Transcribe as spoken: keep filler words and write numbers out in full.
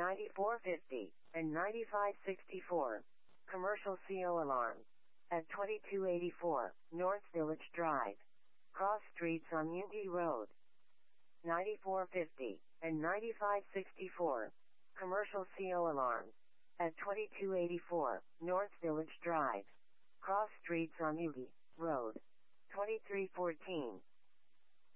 ninety-four fifty, and ninety-five sixty-four. Commercial C O alarm. At twenty-two eighty-four, North Village Drive. Cross streets on Unity Road. ninety-four fifty, and ninety-five sixty-four. Commercial C O alarm. At twenty-two eighty-four, North Village Drive. Cross streets on Unity Road. twenty-three fourteen,